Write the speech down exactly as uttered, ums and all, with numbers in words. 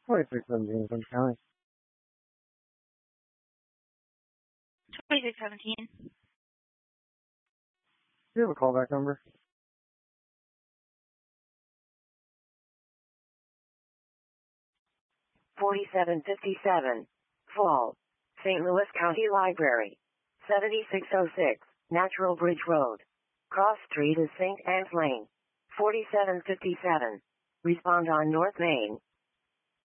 Forty-six seventeen from County. Twenty-six seventeen. Do you have a callback number? Forty-seven fifty-seven. Fall. Saint Louis County Library. seventy-six oh six, Natural Bridge Road. Cross Street is Saint Anne's Lane. Forty-seven fifty-seven. Respond on North Main.